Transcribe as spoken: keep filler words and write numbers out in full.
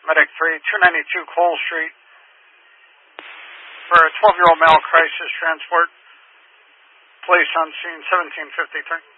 Medic three, two ninety-two Cole Street, for a twelve-year-old male crisis transport. Police on scene, seventeen fifty-three.